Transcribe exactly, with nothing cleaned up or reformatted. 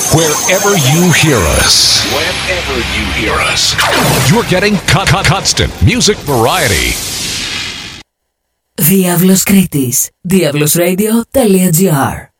Wherever you hear us. Whenever you hear us. You're getting co- co- constant music variety. Διάβλος Κρήτης. διάβλος radio τελεία τζι άρ